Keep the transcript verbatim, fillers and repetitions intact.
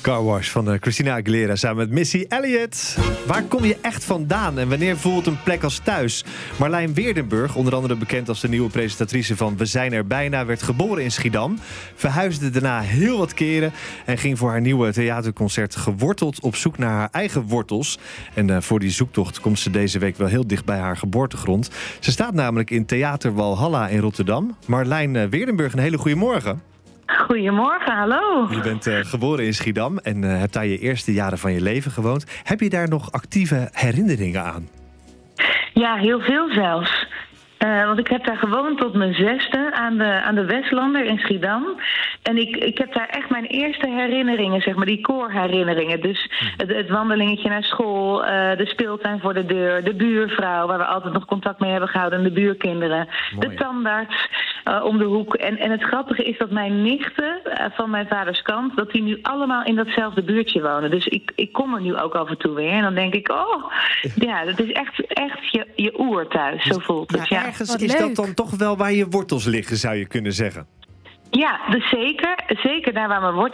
Car Wash van Christina Aguilera samen met Missy Elliott. Waar kom je echt vandaan en wanneer voelt een plek als thuis? Marlijn Weerdenburg, onder andere bekend als de nieuwe presentatrice van We zijn er bijna, werd geboren in Schiedam. Verhuisde daarna heel wat keren en ging voor haar nieuwe theaterconcert Geworteld op zoek naar haar eigen wortels. En uh, voor die zoektocht komt ze deze week wel heel dicht bij haar geboortegrond. Ze staat namelijk in Theater Walhalla in Rotterdam. Marlijn uh, Weerdenburg, een hele goede morgen. Goedemorgen, hallo. Je bent uh, geboren in Schiedam en uh, hebt daar je eerste jaren van je leven gewoond. Heb je daar nog actieve herinneringen aan? Ja, heel veel zelfs. Uh, want ik heb daar gewoond tot mijn zesde aan de, aan de Westlander in Schiedam. En ik, ik heb daar echt mijn eerste herinneringen, zeg maar, die koorherinneringen. Dus het, het wandelingetje naar school, uh, de speeltuin voor de deur, de buurvrouw, waar we altijd nog contact mee hebben gehouden, de buurkinderen, mooi, de tandarts uh, om de hoek. En, en het grappige is dat mijn nichten uh, van mijn vaders kant, dat die nu allemaal in datzelfde buurtje wonen. Dus ik, ik kom er nu ook af en toe weer. En dan denk ik, oh, ja, dat is echt, echt je, je oer thuis, zo voelt het. Ja. Ergens is dat dan toch wel waar je wortels liggen, zou je kunnen zeggen. Ja, dus zeker. Zeker daar waar mijn